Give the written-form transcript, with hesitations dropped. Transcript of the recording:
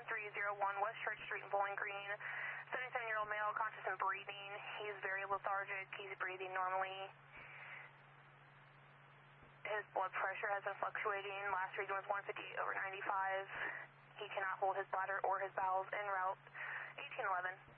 301 West Church Street in Bowling Green. 77-year-old male, conscious and breathing. He's very lethargic. He's breathing normally. His blood pressure has been fluctuating. Last reading was 150/95. He cannot hold his bladder or his bowels en route. 1811.